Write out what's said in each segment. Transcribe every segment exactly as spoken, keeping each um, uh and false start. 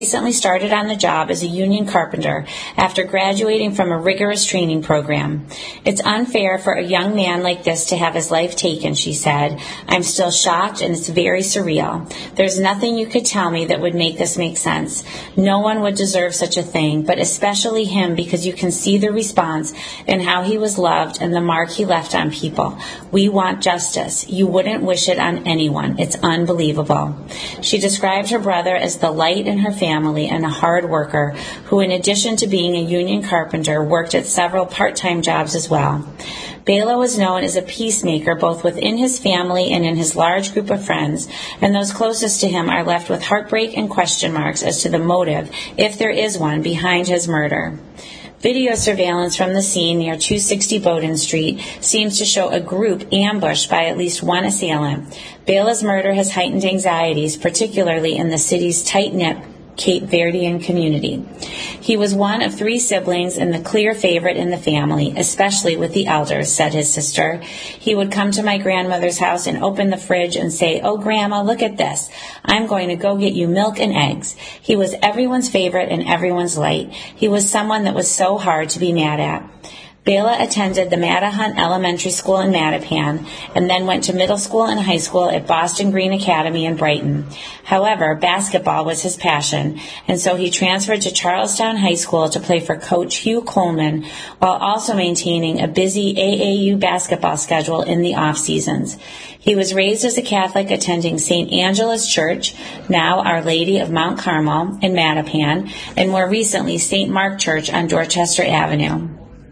recently started on the job as a union carpenter after graduating from a rigorous training program. It's unfair for a young man like this to have his life taken, she said. I'm still shocked and it's very surreal. There's nothing you could tell me that would make this make sense. No one would deserve such a thing, but especially him because you can see the response and how he was loved and the mark he left on people. We want justice. You wouldn't wish it on anyone. It's unbelievable. She described her brother as the light in her family family and a hard worker who, in addition to being a union carpenter, worked at several part-time jobs as well. Bela was known as a peacemaker both within his family and in his large group of friends, and those closest to him are left with heartbreak and question marks as to the motive, if there is one, behind his murder. Video surveillance from the scene near two sixty Bowdoin Street seems to show a group ambushed by at least one assailant. Bela's murder has heightened anxieties, particularly in the city's tight-knit Cape Verdean community. He was one of three siblings and the clear favorite in the family, especially with the elders, said his sister. He would come to my grandmother's house and open the fridge and say, "Oh, Grandma, look at this. I'm going to go get you milk and eggs." He was everyone's favorite and everyone's light. He was someone that was so hard to be mad at. Bela attended the Mattahunt Elementary School in Mattapan and then went to middle school and high school at Boston Green Academy in Brighton. However, basketball was his passion, and so he transferred to Charlestown High School to play for Coach Hugh Coleman while also maintaining a busy A A U basketball schedule in the off-seasons. He was raised as a Catholic attending Saint Angela's Church, now Our Lady of Mount Carmel in Mattapan, and more recently Saint Mark Church on Dorchester Avenue.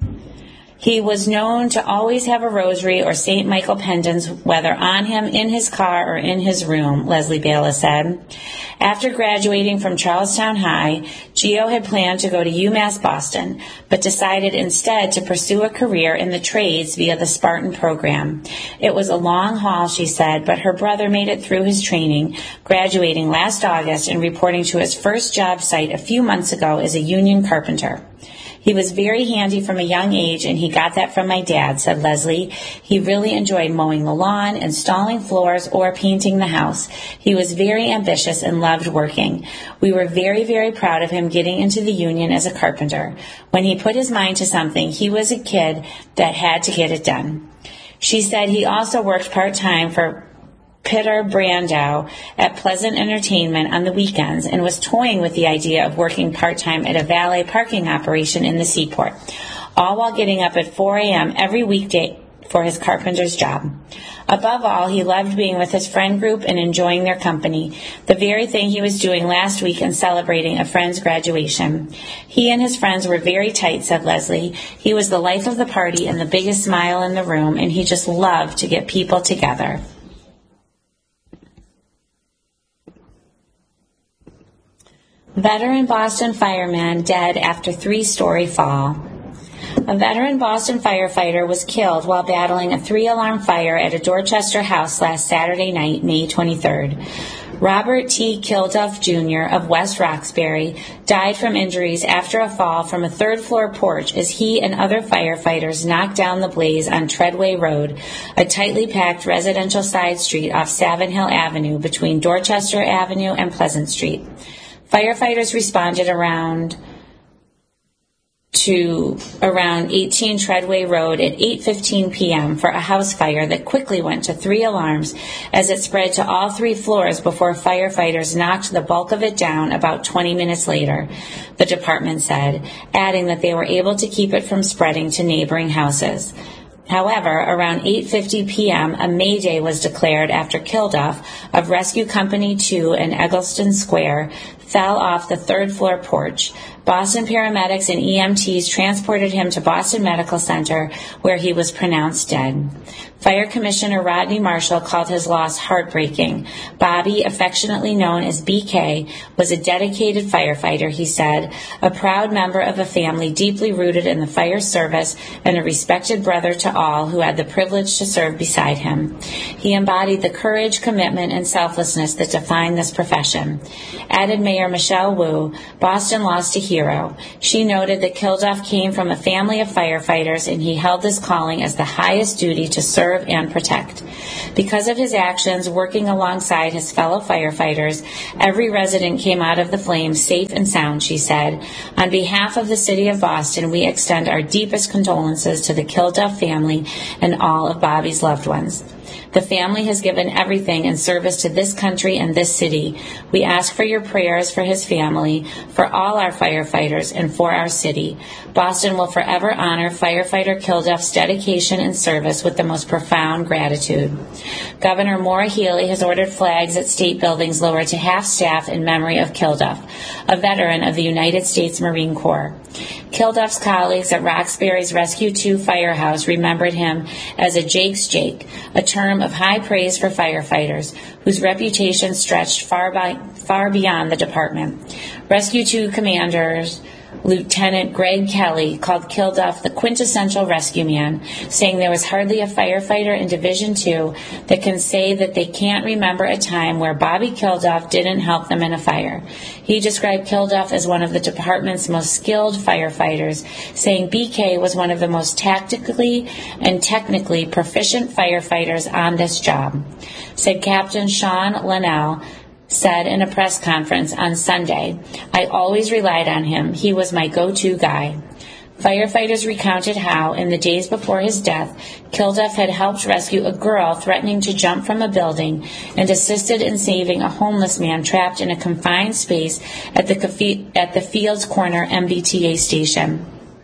He was known to always have a rosary or Saint Michael pendants, whether on him, in his car, or in his room, Leslie Bela said. After graduating from Charlestown High, Gio had planned to go to UMass Boston, but decided instead to pursue a career in the trades via the Spartan program. It was a long haul, she said, but her brother made it through his training, graduating last August and reporting to his first job site a few months ago as a union carpenter. He was very handy from a young age, and he got that from my dad, said Leslie. He really enjoyed mowing the lawn, installing floors, or painting the house. He was very ambitious and loved working. We were very, very proud of him getting into the union as a carpenter. When he put his mind to something, he was a kid that had to get it done. She said he also worked part-time for Peter Brandow at Pleasant Entertainment on the weekends and was toying with the idea of working part-time at a valet parking operation in the seaport, all while getting up at four a.m. every weekday for his carpenter's job. Above all, he loved being with his friend group and enjoying their company, the very thing he was doing last week in celebrating a friend's graduation. He and his friends were very tight, said Leslie. He was the life of the party and the biggest smile in the room, and he just loved to get people together. Veteran Boston fireman dead after three-story fall. A veteran Boston firefighter was killed while battling a three-alarm fire at a Dorchester house last Saturday night, May twenty-third. Robert T. Kilduff, Junior of West Roxbury died from injuries after a fall from a third-floor porch as he and other firefighters knocked down the blaze on Treadway Road, a tightly packed residential side street off Savin Hill Avenue between Dorchester Avenue and Pleasant Street. Firefighters responded around to around eighteen Treadway Road at eight fifteen p.m. for a house fire that quickly went to three alarms as it spread to all three floors before firefighters knocked the bulk of it down about twenty minutes later, the department said, adding that they were able to keep it from spreading to neighboring houses. However, around eight fifty p.m., a mayday was declared after Kilduff of Rescue Company two in Eggleston Square fell off the third-floor porch. Boston paramedics and E M Ts transported him to Boston Medical Center, where he was pronounced dead. Fire Commissioner Rodney Marshall called his loss heartbreaking. Bobby, affectionately known as B K, was a dedicated firefighter, he said, a proud member of a family deeply rooted in the fire service and a respected brother to all who had the privilege to serve beside him. He embodied the courage, commitment, and selflessness that define this profession. Added Mayor Michelle Wu, Boston lost a hero. She noted that Kilduff came from a family of firefighters and he held this calling as the highest duty to serve serve and protect. Because of his actions working alongside his fellow firefighters, every resident came out of the flames safe and sound, she said. On behalf of the city of Boston, we extend our deepest condolences to the Kilduff family and all of Bobby's loved ones. The family has given everything in service to this country and this city. We ask for your prayers for his family, for all our firefighters, and for our city. Boston will forever honor firefighter Kilduff's dedication and service with the most profound gratitude. Governor Maura Healey has ordered flags at state buildings lowered to half-staff in memory of Kilduff, a veteran of the United States Marine Corps. Kilduff's colleagues at Roxbury's Rescue two Firehouse remembered him as a Jake's Jake, a term of high praise for firefighters, whose reputation stretched far, by, far beyond the department. Rescue two commanders Lieutenant Greg Kelly called Kilduff the quintessential rescue man, saying there was hardly a firefighter in Division two that can say that they can't remember a time where Bobby Kilduff didn't help them in a fire. He described Kilduff as one of the department's most skilled firefighters, saying B K was one of the most tactically and technically proficient firefighters on this job. Said Captain Sean Linnell, said in a press conference on Sunday, "I always relied on him. He was my go-to guy." Firefighters recounted how, in the days before his death, Kilduff had helped rescue a girl threatening to jump from a building and assisted in saving a homeless man trapped in a confined space at the, at the Fields Corner M B T A station.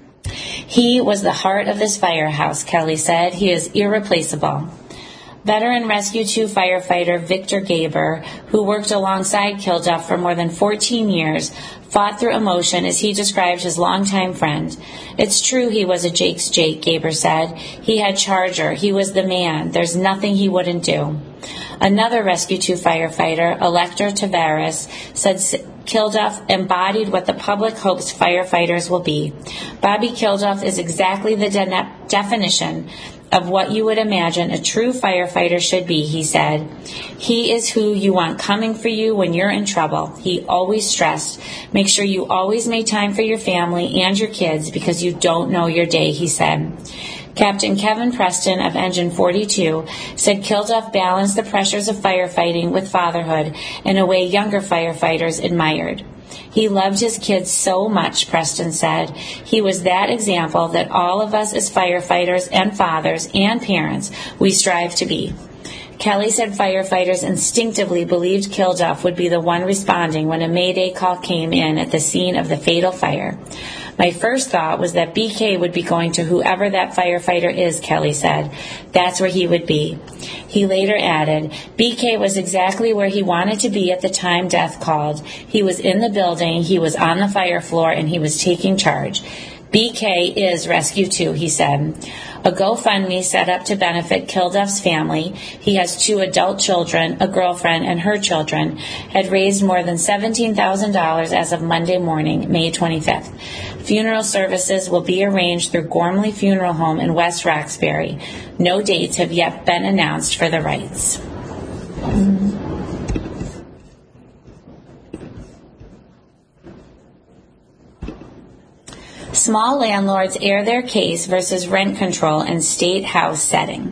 "He was the heart of this firehouse," Kelly said. "He is irreplaceable." Veteran Rescue two firefighter Victor Gaber, who worked alongside Kilduff for more than fourteen years, fought through emotion as he described his longtime friend. "It's true he was a Jake's Jake," Gaber said. "He had Charger. He was the man. There's nothing he wouldn't do." Another Rescue two firefighter, Elector Tavares, said Kilduff embodied what the public hopes firefighters will be. "Bobby Kilduff is exactly the de- definition of what you would imagine a true firefighter should be," he said. "He is who you want coming for you when you're in trouble." He always stressed, "Make sure you always make time for your family and your kids because you don't know your day," he said. Captain Kevin Preston of Engine forty-two said Kilduff balanced the pressures of firefighting with fatherhood in a way younger firefighters admired. "He loved his kids so much," Preston said. "He was that example that all of us as firefighters and fathers and parents, we strive to be." Kelly said firefighters instinctively believed Kilduff would be the one responding when a Mayday call came in at the scene of the fatal fire. "My first thought was that B K would be going to whoever that firefighter is," Kelly said. "That's where he would be." He later added, "B K was exactly where he wanted to be at the time death called. He was in the building, he was on the fire floor, and he was taking charge. B K is Rescue two, he said. A GoFundMe set up to benefit Kilduff's family, he has two adult children, a girlfriend, and her children, had raised more than seventeen thousand dollars as of Monday morning, May twenty-fifth. Funeral services will be arranged through Gormley Funeral Home in West Roxbury. No dates have yet been announced for the rites. Small landlords air their case versus rent control in state house setting.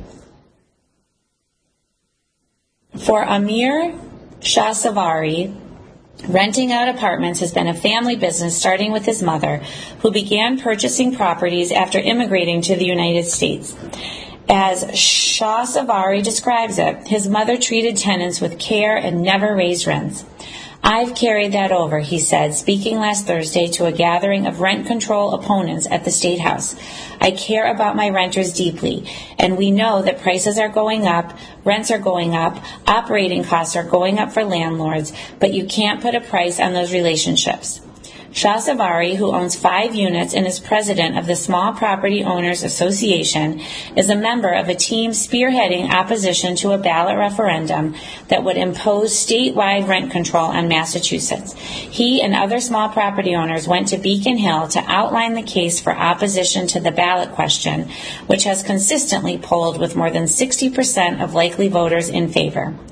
For Amir Shahsavari, renting out apartments has been a family business starting with his mother, who began purchasing properties after immigrating to the United States. As Shahsavari describes it, his mother treated tenants with care and never raised rents. "I've carried that over," he said, speaking last Thursday to a gathering of rent control opponents at the State House. "I care about my renters deeply, and we know that prices are going up, rents are going up, operating costs are going up for landlords, but you can't put a price on those relationships." Shahsavari, who owns five units and is president of the Small Property Owners Association, is a member of a team spearheading opposition to a ballot referendum that would impose statewide rent control on Massachusetts. He and other small property owners went to Beacon Hill to outline the case for opposition to the ballot question, which has consistently polled with more than sixty percent of likely voters in favor.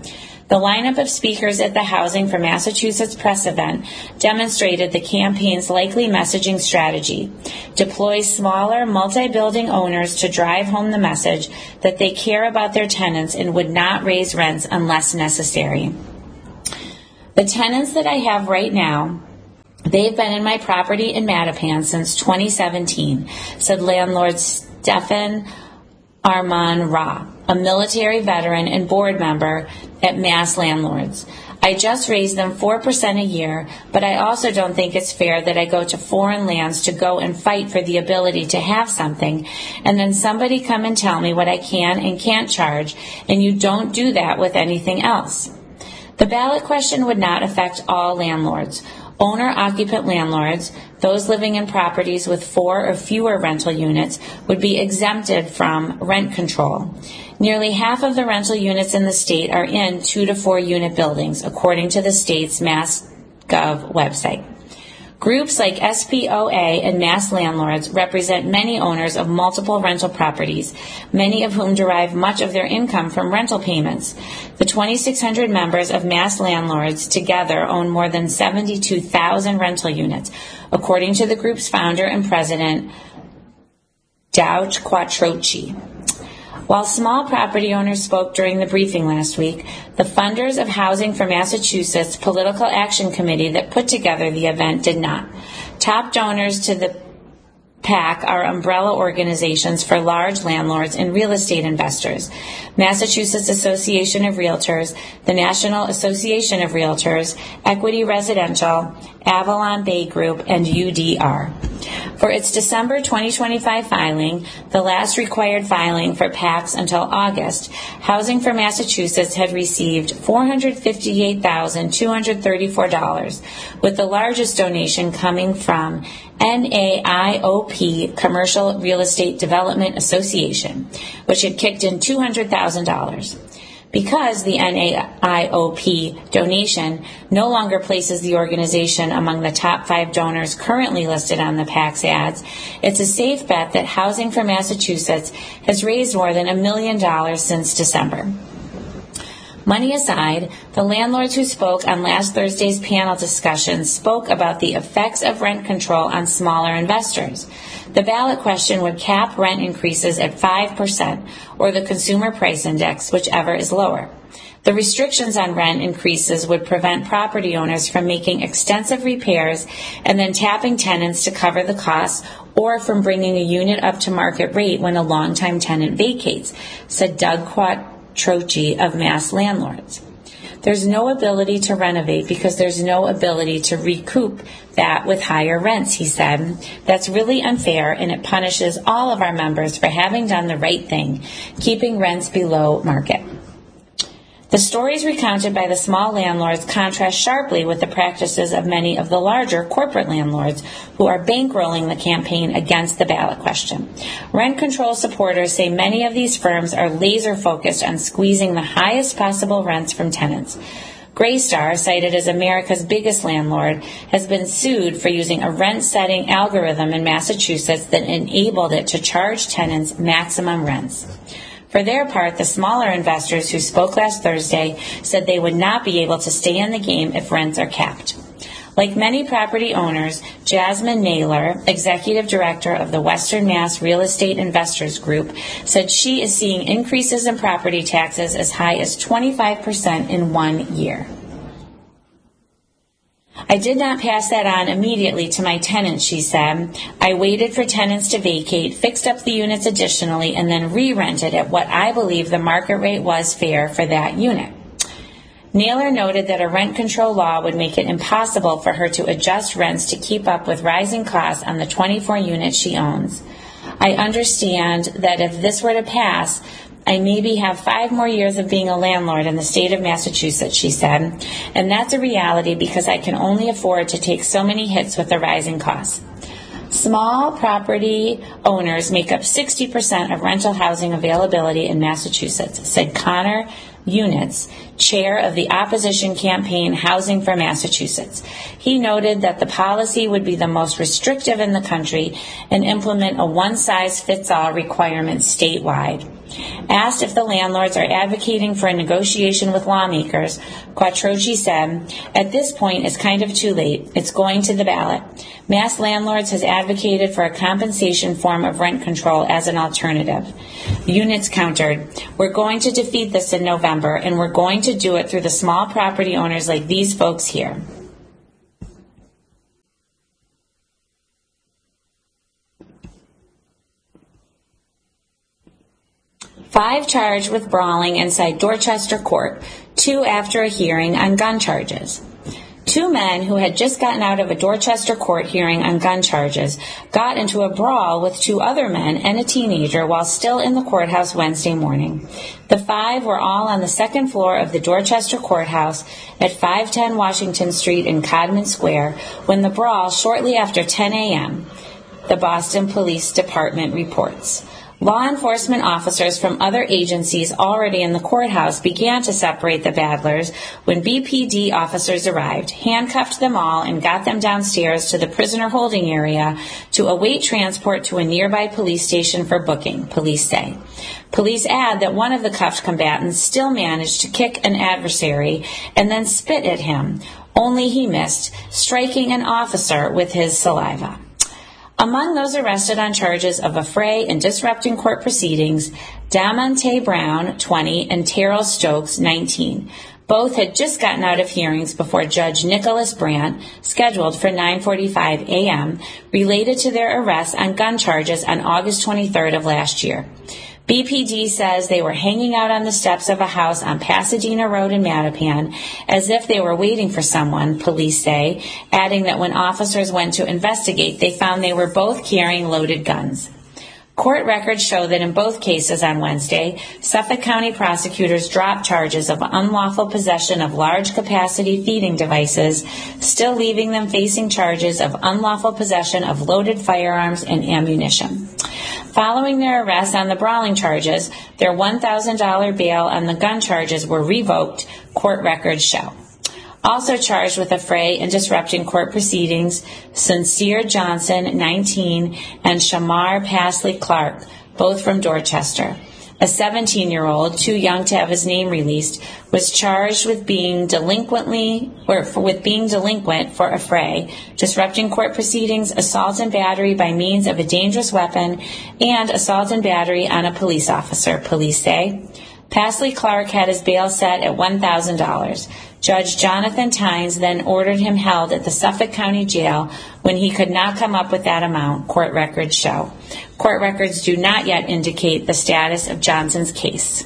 The lineup of speakers at the Housing for Massachusetts press event demonstrated the campaign's likely messaging strategy: deploy smaller, multi-building owners to drive home the message that they care about their tenants and would not raise rents unless necessary. The tenants that I have right now, they've been in my property in Mattapan since twenty seventeen, said landlord Stefan Arman Ra, a military veteran and board member at Mass Landlords. I just raised them four percent a year, but I also don't think it's fair that I go to foreign lands to go and fight for the ability to have something, and then somebody come and tell me what I can and can't charge, and you don't do that with anything else. The ballot question would not affect all landlords. Owner-occupant landlords, those living in properties with four or fewer rental units, would be exempted from rent control. Nearly half of the rental units in the state are in two to four unit buildings, according to the state's MassGov website. Groups like S P O A and Mass Landlords represent many owners of multiple rental properties, many of whom derive much of their income from rental payments. The twenty-six hundred members of Mass Landlords together own more than seventy-two thousand rental units, according to the group's founder and president, Douch Quattrochi. While small property owners spoke during the briefing last week, the funders of Housing for Massachusetts Political Action Committee that put together the event did not. Top donors to the PAC are umbrella organizations for large landlords and real estate investors: Massachusetts Association of Realtors, the National Association of Realtors, Equity Residential, Avalon Bay Group, and U D R. For its December twenty twenty-five filing, the last required filing for PACs until August, Housing for Massachusetts had received four hundred fifty-eight thousand two hundred thirty-four dollars, with the largest donation coming from N A I O P, Commercial Real Estate Development Association, which had kicked in two hundred thousand dollars. Because the N A I O P donation no longer places the organization among the top five donors currently listed on the PAC's ads, it's a safe bet that Housing for Massachusetts has raised more than a million dollars since December. Money aside, the landlords who spoke on last Thursday's panel discussion spoke about the effects of rent control on smaller investors. The ballot question would cap rent increases at five percent, or the Consumer Price Index, whichever is lower. The restrictions on rent increases would prevent property owners from making extensive repairs and then tapping tenants to cover the costs, or from bringing a unit up to market rate when a longtime tenant vacates, said Doug Quattrochi of Mass Landlords. There's no ability to renovate because there's no ability to recoup that with higher rents, he said. That's really unfair, and it punishes all of our members for having done the right thing, keeping rents below market. The stories recounted by the small landlords contrast sharply with the practices of many of the larger corporate landlords who are bankrolling the campaign against the ballot question. Rent control supporters say many of these firms are laser-focused on squeezing the highest possible rents from tenants. Greystar, cited as America's biggest landlord, has been sued for using a rent-setting algorithm in Massachusetts that enabled it to charge tenants maximum rents. For their part, the smaller investors who spoke last Thursday said they would not be able to stay in the game if rents are capped. Like many property owners, Jasmine Naylor, executive director of the Western Mass Real Estate Investors Group, said she is seeing increases in property taxes as high as twenty-five percent in one year. I did not pass that on immediately to my tenants, she said. I waited for tenants to vacate, fixed up the units additionally, and then re-rented at what I believe the market rate was fair for that unit. Naylor noted that a rent control law would make it impossible for her to adjust rents to keep up with rising costs on the twenty-four units she owns. I understand that if this were to pass, I maybe have five more years of being a landlord in the state of Massachusetts, she said, and that's a reality because I can only afford to take so many hits with the rising costs. Small property owners make up sixty percent of rental housing availability in Massachusetts, said Connor Units, chair of the opposition campaign Housing for Massachusetts. He noted that the policy would be the most restrictive in the country and implement a one-size-fits-all requirement statewide. Asked if the landlords are advocating for a negotiation with lawmakers, Quattrochi said, "At this point, it's kind of too late. It's going to the ballot. Mass Landlords has advocated for a compensation form of rent control as an alternative." Units countered, "We're going to defeat this in November, and we're going to do it through the small property owners like these folks here." Five charged with brawling inside Dorchester Court, two after a hearing on gun charges. Two men who had just gotten out of a Dorchester court hearing on gun charges got into a brawl with two other men and a teenager while still in the courthouse Wednesday morning. The five were all on the second floor of the Dorchester Courthouse at five ten Washington Street in Codman Square when the brawl shortly after ten a.m., the Boston Police Department reports. Law enforcement officers from other agencies already in the courthouse began to separate the battlers when B P D officers arrived, handcuffed them all, and got them downstairs to the prisoner holding area to await transport to a nearby police station for booking, police say. Police add that one of the cuffed combatants still managed to kick an adversary and then spit at him, only he missed, striking an officer with his saliva. Among those arrested on charges of affray and disrupting court proceedings, Damonte Brown, twenty, and Terrell Stokes, nineteen. Both had just gotten out of hearings before Judge Nicholas Brandt, scheduled for nine forty-five a.m., related to their arrests on gun charges on August twenty-third of last year. B P D says they were hanging out on the steps of a house on Pasadena Road in Mattapan as if they were waiting for someone, police say, adding that when officers went to investigate, they found they were both carrying loaded guns. Court records show that in both cases on Wednesday, Suffolk County prosecutors dropped charges of unlawful possession of large-capacity feeding devices, still leaving them facing charges of unlawful possession of loaded firearms and ammunition. Following their arrest on the brawling charges, their one thousand dollars bail on the gun charges were revoked, court records show. Also charged with affray and disrupting court proceedings, Sincere Johnson, nineteen, and Shamar Pasley Clark, both from Dorchester. A seventeen-year-old, too young to have his name released, was charged with being delinquently or for, with being delinquent for affray, disrupting court proceedings, assault and battery by means of a dangerous weapon, and assault and battery on a police officer, police say. Pasley Clark had his bail set at one thousand dollars. Judge Jonathan Tynes then ordered him held at the Suffolk County Jail when he could not come up with that amount, court records show. Court records do not yet indicate the status of Johnson's case.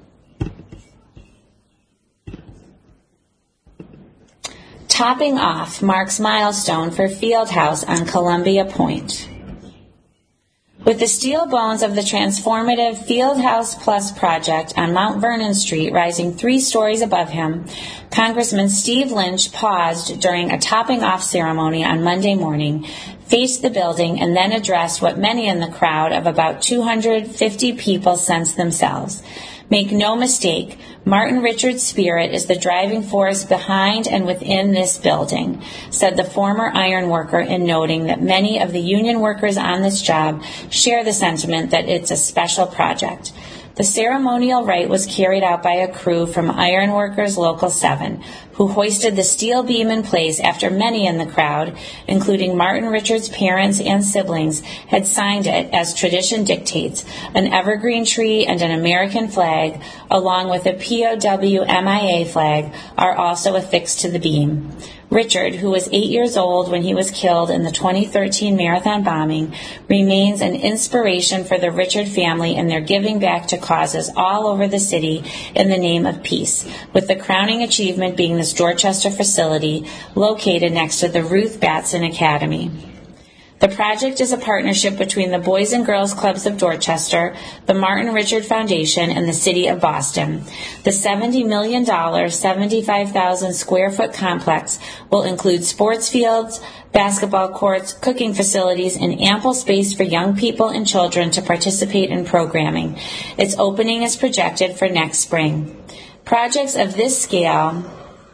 Topping off marks milestone for Fieldhouse on Columbia Point. With the steel bones of the transformative Fieldhouse Plus project on Mount Vernon Street rising three stories above him, Congressman Steve Lynch paused during a topping-off ceremony on Monday morning, faced the building, and then addressed what many in the crowd of about two hundred fifty people sensed themselves. Make no mistake, Martin Richards' spirit is the driving force behind and within this building, said the former iron worker in noting that many of the union workers on this job share the sentiment that it's a special project. The ceremonial rite was carried out by a crew from Iron Workers Local seven, who hoisted the steel beam in place after many in the crowd, including Martin Richards' parents and siblings, had signed it as tradition dictates. An evergreen tree and an American flag, along with a P O W M I A flag, are also affixed to the beam. Richard, who was eight years old when he was killed in the twenty thirteen marathon bombing, remains an inspiration for the Richard family in their giving back to causes all over the city in the name of peace, with the crowning achievement being this Dorchester facility located next to the Ruth Batson Academy. The project is a partnership between the Boys and Girls Clubs of Dorchester, the Martin Richard Foundation, and the City of Boston. The seventy million dollars, seventy-five thousand square foot complex will include sports fields, basketball courts, cooking facilities, and ample space for young people and children to participate in programming. Its opening is projected for next spring. Projects of this scale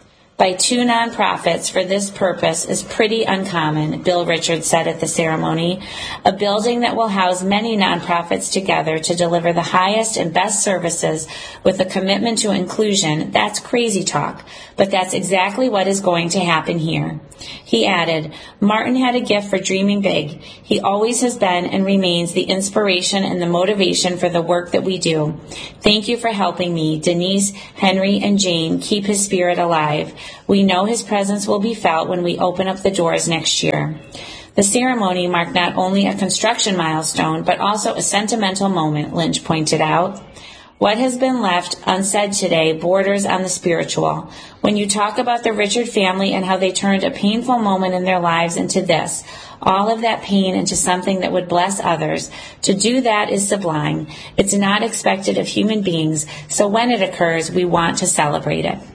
by two nonprofits for this purpose is pretty uncommon, Bill Richards said at the ceremony. A building that will house many nonprofits together to deliver the highest and best services with a commitment to inclusion, that's crazy talk, but that's exactly what is going to happen here. He added, Martin had a gift for dreaming big. He always has been and remains the inspiration and the motivation for the work that we do. Thank you for helping me, Denise, Henry, and Jane keep his spirit alive. We know his presence will be felt when we open up the doors next year. The ceremony marked not only a construction milestone, but also a sentimental moment, Lynch pointed out. What has been left unsaid today borders on the spiritual. When you talk about the Richard family and how they turned a painful moment in their lives into this, all of that pain into something that would bless others, to do that is sublime. It's not expected of human beings, so when it occurs, we want to celebrate it.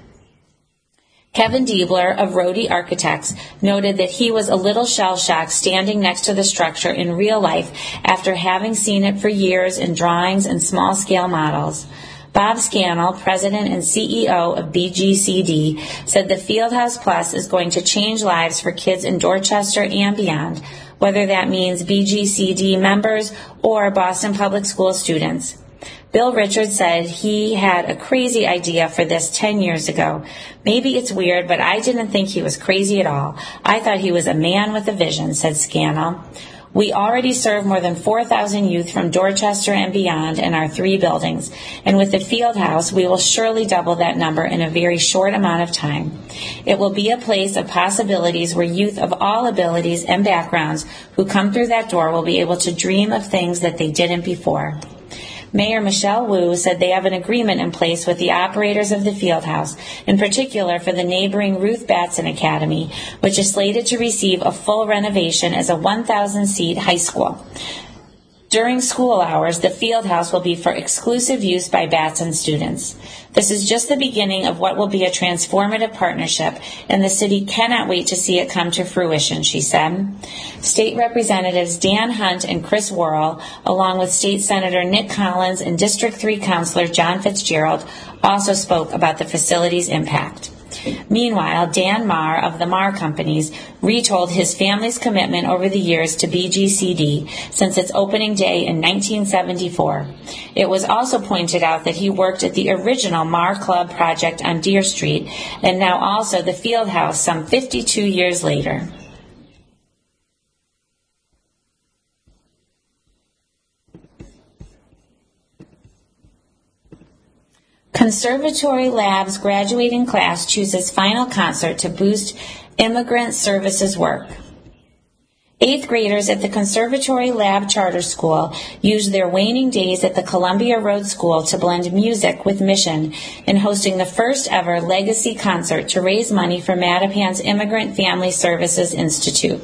Kevin Diebler of Rohde Architects noted that he was a little shell-shocked standing next to the structure in real life after having seen it for years in drawings and small-scale models. Bob Scannell, president and C E O of B G C D, said the Fieldhouse Plus is going to change lives for kids in Dorchester and beyond, whether that means B G C D members or Boston Public School students. Bill Richards said he had a crazy idea for this ten years ago. Maybe it's weird, but I didn't think he was crazy at all. I thought he was a man with a vision, said Scannell. We already serve more than four thousand youth from Dorchester and beyond in our three buildings, and with the field house, we will surely double that number in a very short amount of time. It will be a place of possibilities where youth of all abilities and backgrounds who come through that door will be able to dream of things that they didn't before. Mayor Michelle Wu said they have an agreement in place with the operators of the Fieldhouse, in particular for the neighboring Ruth Batson Academy, which is slated to receive a full renovation as a one thousand seat high school. During school hours, the Fieldhouse will be for exclusive use by Batson students. This is just the beginning of what will be a transformative partnership, and the city cannot wait to see it come to fruition, she said. State Representatives Dan Hunt and Chris Worrell, along with State Senator Nick Collins and District three Councilor John Fitzgerald, also spoke about the facility's impact. Meanwhile, Dan Marr of the Marr Companies retold his family's commitment over the years to B G C D since its opening day in nineteen seventy-four. It was also pointed out that he worked at the original Marr Club project on Deer Street and now also the Fieldhouse some fifty-two years later. Conservatory Lab's graduating class chooses final concert to boost immigrant services work. Eighth graders at the Conservatory Lab Charter School used their waning days at the Columbia Road School to blend music with mission in hosting the first ever legacy concert to raise money for Mattapan's Immigrant Family Services Institute.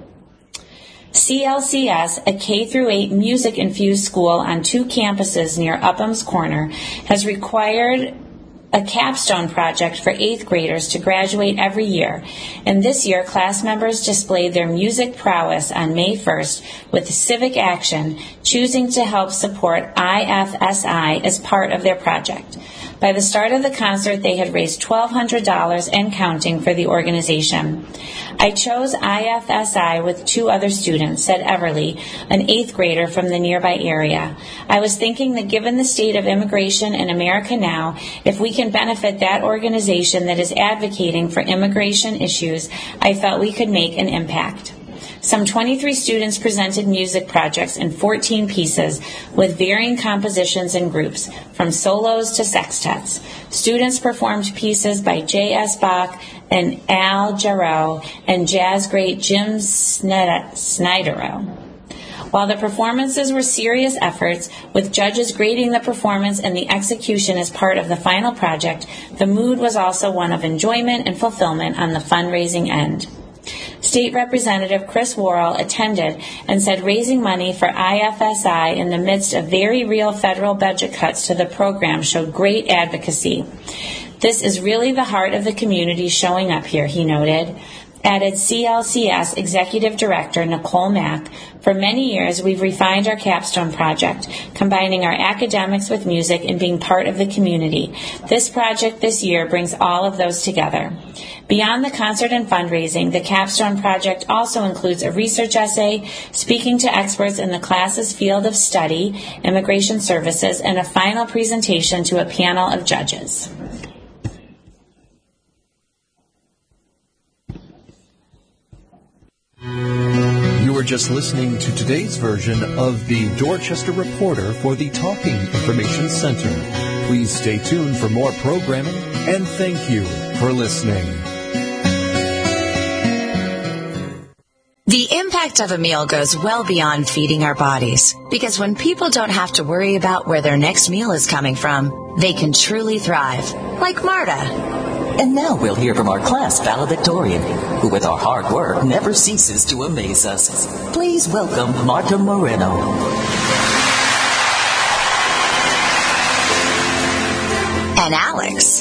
C L C S, a K through eight music-infused school on two campuses near Upham's Corner, has required a capstone project for eighth graders to graduate every year, and this year class members displayed their music prowess on May first with civic action, choosing to help support I F S I as part of their project. By the start of the concert, they had raised twelve hundred dollars and counting for the organization. I chose I F S I with two other students, said Everly, an eighth grader from the nearby area. I was thinking that given the state of immigration in America now, if we can benefit that organization that is advocating for immigration issues, I felt we could make an impact. Some twenty-three students presented music projects in fourteen pieces with varying compositions and groups, from solos to sextets. Students performed pieces by J S Bach and Al Jarreau and jazz great Jim Snydero. While the performances were serious efforts, with judges grading the performance and the execution as part of the final project, the mood was also one of enjoyment and fulfillment on the fundraising end. State Representative Chris Worrell attended and said raising money for I F S I in the midst of very real federal budget cuts to the program showed great advocacy. This is really the heart of the community showing up here, he noted. Added C L C S Executive Director Nicole Mack, for many years we've refined our capstone project, combining our academics with music and being part of the community. This project this year brings all of those together. Beyond the concert and fundraising, the Capstone Project also includes a research essay speaking to experts in the class's field of study, immigration services, and a final presentation to a panel of judges. You are just listening to today's version of the Dorchester Reporter for the Talking Information Center. Please stay tuned for more programming, and thank you for listening. The impact of a meal goes well beyond feeding our bodies, because when people don't have to worry about where their next meal is coming from, they can truly thrive, like Marta. And now we'll hear from our class valedictorian, who with our hard work never ceases to amaze us. Please welcome Marta Moreno. And Alex.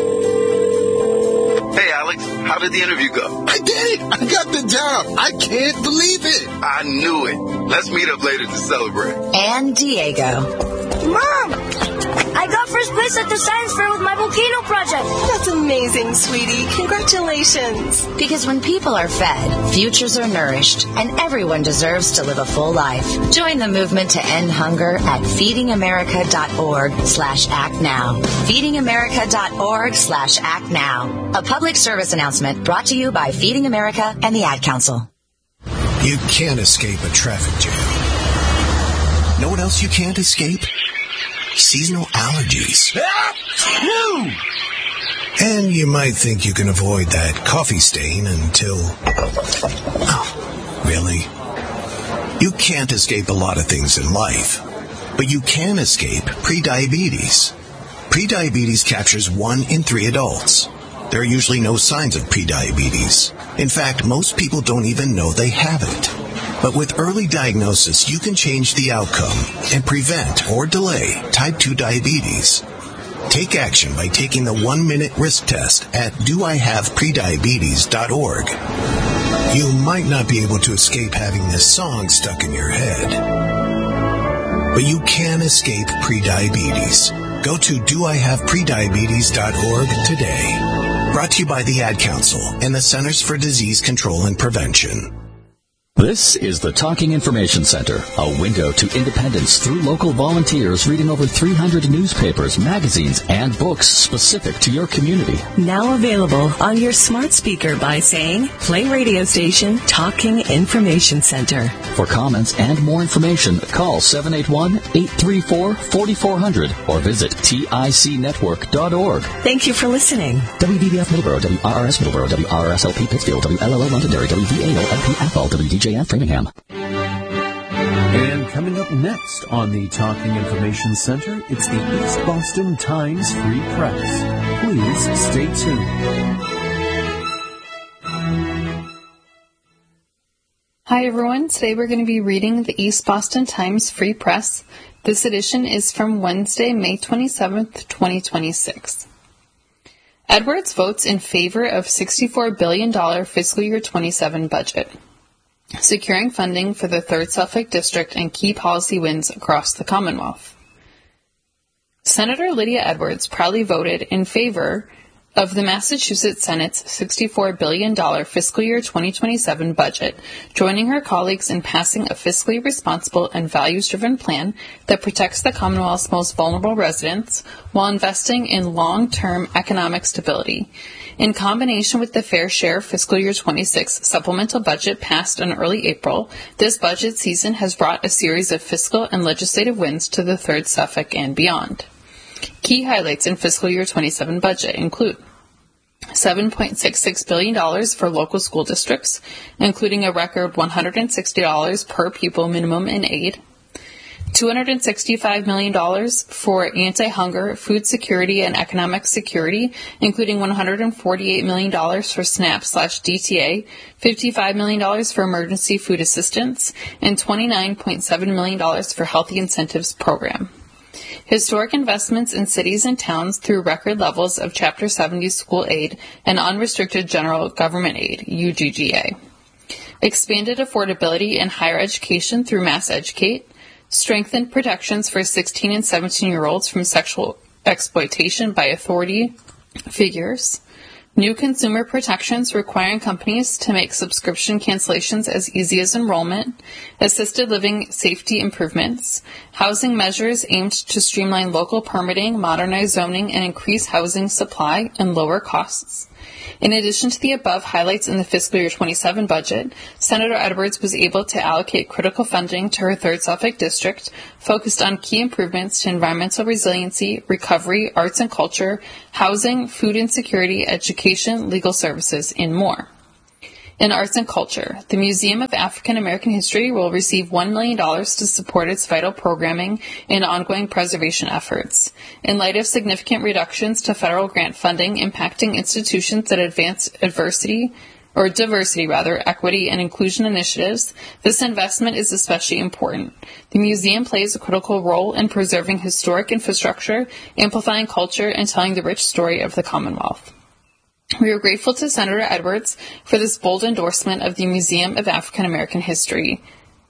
Hey, Alex, how did the interview go? I did it! I got the job! I can't believe it! I knew it. Let's meet up later to celebrate. And Diego. Mom! I got first place at the science fair with my volcano project. That's amazing, sweetie. Congratulations. Because when people are fed, futures are nourished, and everyone deserves to live a full life. Join the movement to end hunger at feedingamerica.org slash act now. feedingamerica.org slash act now. A public service announcement brought to you by Feeding America and the Ad Council. You can't escape a traffic jam. Know what else you can't escape? Seasonal allergies. And you might think you can avoid that coffee stain until... Oh, really? You can't escape a lot of things in life, but you can escape prediabetes. Prediabetes captures one in three adults. There are usually no signs of prediabetes. In fact, most people don't even know they have it. But with early diagnosis, you can change the outcome and prevent or delay type two diabetes. Take action by taking the one-minute risk test at do I have prediabetes dot org. You might not be able to escape having this song stuck in your head, but you can escape prediabetes. Go to do I have prediabetes dot org today. Brought to you by the Ad Council and the Centers for Disease Control and Prevention. This is the Talking Information Center, a window to independence through local volunteers reading over three hundred newspapers, magazines, and books specific to your community. Now available on your smart speaker by saying, play radio station Talking Information Center. For comments and more information, call seven eight one, eight three four, four four zero zero or visit tic network dot org. Thank you for listening. W D B F Middleborough, W R R S Middleborough, W R R S L P Pittsfield, W L L O Londonderry, W V A O L P Athol, W D J F Framingham. And coming up next on the Talking Information Center, it's the East Boston Times Free Press. Please stay tuned. Hi everyone, today we're going to be reading the East Boston Times Free Press. This edition is from Wednesday, May twenty-seventh, twenty twenty-six. Edwards votes in favor of sixty-four billion dollars fiscal year twenty-seven budget, securing funding for the third Suffolk District and key policy wins across the Commonwealth. Senator Lydia Edwards proudly voted in favor of the Massachusetts Senate's sixty-four billion dollars fiscal year twenty twenty-seven budget, joining her colleagues in passing a fiscally responsible and values-driven plan that protects the Commonwealth's most vulnerable residents while investing in long-term economic stability. In combination with the Fair Share fiscal year twenty-six supplemental budget passed in early April, this budget season has brought a series of fiscal and legislative wins to the third Suffolk and beyond. Key highlights in fiscal year twenty-seven budget include seven point six six billion dollars for local school districts, including a record one hundred sixty dollars per pupil minimum in aid, two hundred sixty-five million dollars for anti-hunger, food security, and economic security, including one hundred forty-eight million dollars for SNAP slash D T A, fifty-five million dollars for emergency food assistance, and twenty-nine point seven million dollars for Healthy Incentives Program. Historic investments in cities and towns through record levels of Chapter seventy school aid and unrestricted general government aid, U G G A. Expanded affordability in higher education through Mass Educate. Strengthened protections for sixteen and seventeen-year-olds from sexual exploitation by authority figures. New consumer protections requiring companies to make subscription cancellations as easy as enrollment, assisted living safety improvements, housing measures aimed to streamline local permitting, modernize zoning, and increase housing supply and lower costs. In addition to the above highlights in the fiscal year twenty-seven budget, Senator Edwards was able to allocate critical funding to her third Suffolk district, focused on key improvements to environmental resiliency, recovery, arts and culture, housing, food insecurity, education, legal services, and more. In arts and culture, the Museum of African American History will receive one million dollars to support its vital programming and ongoing preservation efforts. In light of significant reductions to federal grant funding impacting institutions that advance adversity, or diversity rather, equity and inclusion initiatives, this investment is especially important. The museum plays a critical role in preserving historic infrastructure, amplifying culture, and telling the rich story of the Commonwealth. We are grateful to Senator Edwards for this bold endorsement of the Museum of African American History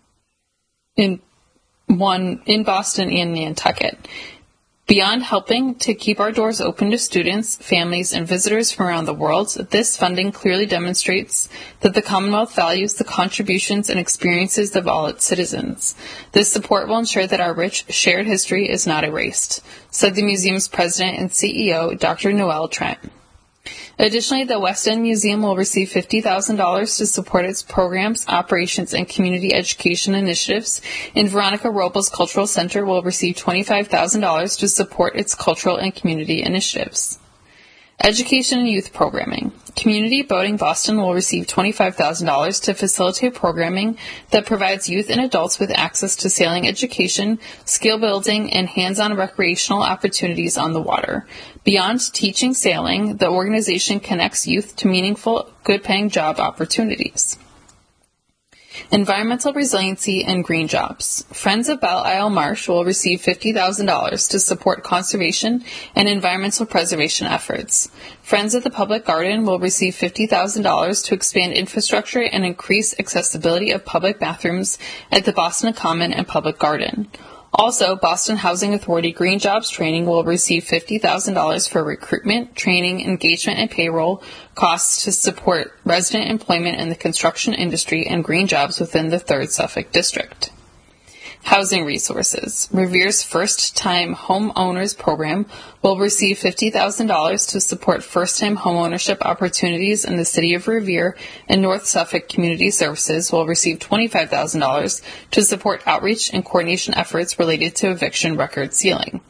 in one in Boston and Nantucket. Beyond helping to keep our doors open to students, families, and visitors from around the world, this funding clearly demonstrates that the Commonwealth values the contributions and experiences of all its citizens. This support will ensure that our rich shared history is not erased, said the museum's president and C E O, Doctor Noel Trent. Additionally, the West End Museum will receive fifty thousand dollars to support its programs, operations, and community education initiatives, and Veronica Robles Cultural Center will receive twenty-five thousand dollars to support its cultural and community initiatives. Education and youth programming. Community Boating Boston will receive twenty-five thousand dollars to facilitate programming that provides youth and adults with access to sailing education, skill building, and hands-on recreational opportunities on the water. Beyond teaching sailing, the organization connects youth to meaningful, good-paying job opportunities. Environmental resiliency and green jobs. Friends of Belle Isle Marsh will receive fifty thousand dollars to support conservation and environmental preservation efforts. Friends of the Public Garden will receive fifty thousand dollars to expand infrastructure and increase accessibility of public bathrooms at the Boston Common and Public Garden. Also, Boston Housing Authority Green Jobs Training will receive fifty thousand dollars for recruitment, training, engagement, and payroll costs to support resident employment in the construction industry and green jobs within the third Suffolk District. Housing resources. Revere's First-Time Home Owners Program will receive fifty thousand dollars to support first-time homeownership opportunities in the city of Revere, and North Suffolk Community Services will receive twenty-five thousand dollars to support outreach and coordination efforts related to eviction record sealing.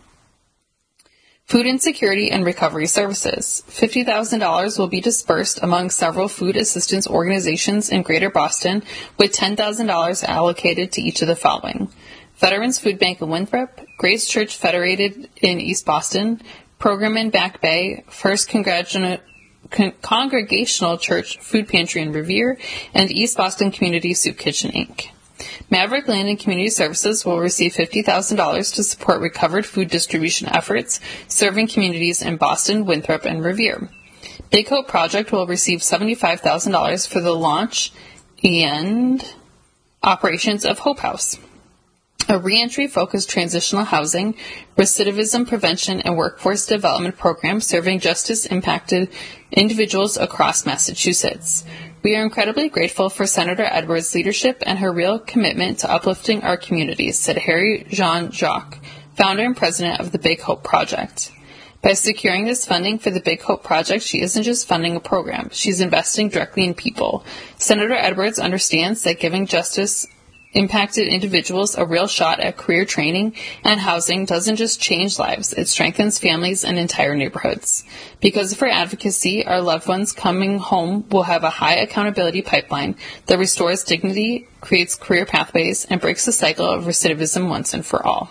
Food insecurity and recovery services. fifty thousand dollars will be dispersed among several food assistance organizations in Greater Boston, with ten thousand dollars allocated to each of the following: Veterans Food Bank in Winthrop, Grace Church Federated in East Boston, Program in Back Bay, First Congreg- Con- Congregational Church Food Pantry in Revere, and East Boston Community Soup Kitchen, Incorporated. Maverick Land and Community Services will receive fifty thousand dollars to support recovered food distribution efforts, serving communities in Boston, Winthrop, and Revere. Big Hope Project will receive seventy-five thousand dollars for the launch and operations of Hope House, a reentry-focused transitional housing, recidivism prevention, and workforce development program serving justice-impacted individuals across Massachusetts. We are incredibly grateful for Senator Edwards' leadership and her real commitment to uplifting our communities, said Harry Jean Jacques, founder and president of the Big Hope Project. By securing this funding for the Big Hope Project, she isn't just funding a program, she's investing directly in people. Senator Edwards understands that giving justice impacted individuals a real shot at career training and housing doesn't just change lives, it strengthens families and entire neighborhoods. Because of her advocacy, our loved ones coming home will have a high accountability pipeline that restores dignity, creates career pathways, and breaks the cycle of recidivism once and for all.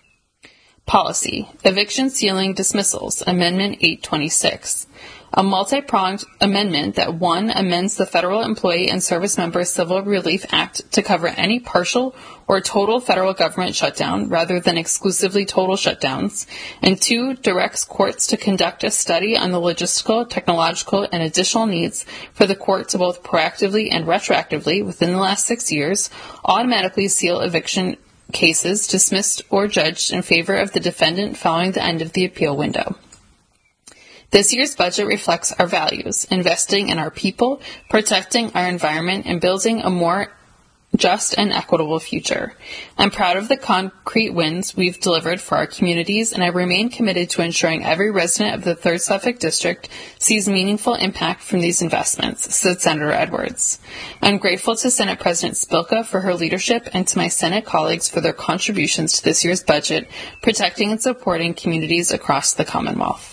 Policy. Eviction Sealing Dismissals, Amendment eight twenty-six. A multi-pronged amendment that, one, amends the Federal Employee and Service Member Civil Relief Act to cover any partial or total federal government shutdown rather than exclusively total shutdowns, and two, directs courts to conduct a study on the logistical, technological, and additional needs for the court to both proactively and retroactively, within the last six years, automatically seal eviction cases dismissed or judged in favor of the defendant following the end of the appeal window. This year's budget reflects our values, investing in our people, protecting our environment, and building a more just and equitable future. I'm proud of the concrete wins we've delivered for our communities, and I remain committed to ensuring every resident of the third Suffolk District sees meaningful impact from these investments, said Senator Edwards. I'm grateful to Senate President Spilka for her leadership and to my Senate colleagues for their contributions to this year's budget, protecting and supporting communities across the Commonwealth.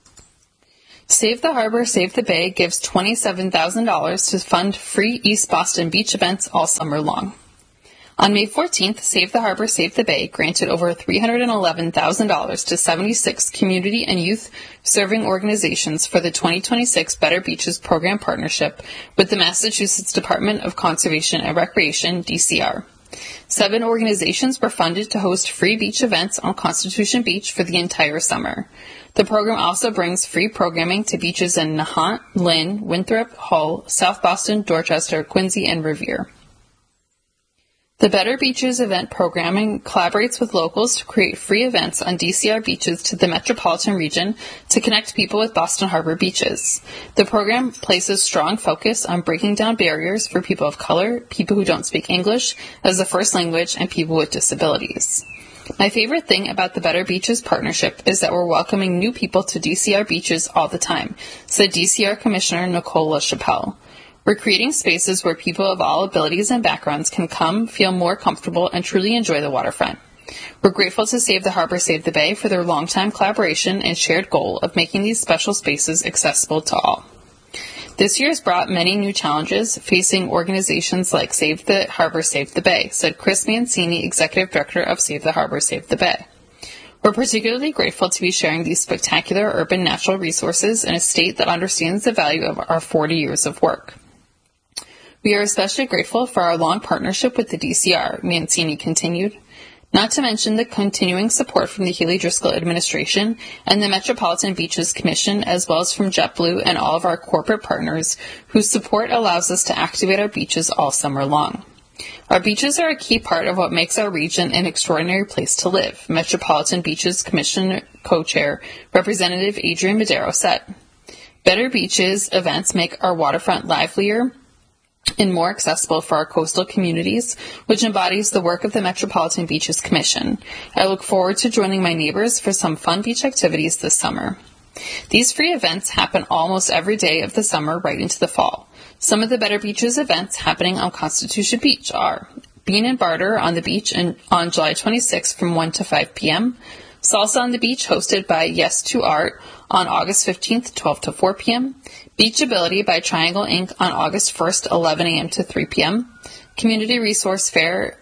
Save the Harbor, Save the Bay gives twenty-seven thousand dollars to fund free East Boston beach events all summer long. On May fourteenth, Save the Harbor, Save the Bay granted over three hundred eleven thousand dollars to seventy-six community and youth-serving organizations for the twenty twenty-six Better Beaches Program partnership with the Massachusetts Department of Conservation and Recreation, D C R. Seven organizations were funded to host free beach events on Constitution Beach for the entire summer. The program also brings free programming to beaches in Nahant, Lynn, Winthrop, Hull, South Boston, Dorchester, Quincy, and Revere. The Better Beaches event programming collaborates with locals to create free events on D C R beaches to the metropolitan region to connect people with Boston Harbor beaches. The program places strong focus on breaking down barriers for people of color, people who don't speak English as a first language, and people with disabilities. My favorite thing about the Better Beaches partnership is that we're welcoming new people to D C R beaches all the time, said D C R Commissioner Nicole LaChapelle. We're creating spaces where people of all abilities and backgrounds can come, feel more comfortable, and truly enjoy the waterfront. We're grateful to Save the Harbor, Save the Bay for their long-time collaboration and shared goal of making these special spaces accessible to all. This year has brought many new challenges facing organizations like Save the Harbor, Save the Bay, said Chris Mancini, Executive Director of Save the Harbor, Save the Bay. We're particularly grateful to be sharing these spectacular urban natural resources in a state that understands the value of our forty years of work. We are especially grateful for our long partnership with the D C R, Mancini continued, not to mention the continuing support from the Healy Driscoll administration and the Metropolitan Beaches Commission, as well as from JetBlue and all of our corporate partners, whose support allows us to activate our beaches all summer long. Our beaches are a key part of what makes our region an extraordinary place to live, Metropolitan Beaches Commission co-chair, Representative Adrian Madero said. Better Beaches events make our waterfront livelier and more accessible for our coastal communities, which embodies the work of the Metropolitan Beaches Commission. I look forward to joining my neighbors for some fun beach activities this summer. These free events happen almost every day of the summer right into the fall. Some of the Better Beaches events happening on Constitution Beach are Bean and Barter on the beach in, on July twenty-sixth from one to five p.m., Salsa on the Beach hosted by Yes to Art on August fifteenth, twelve to four p.m., Beachability by Triangle Incorporated on August first, eleven a.m. to three p.m., Community Resource Fair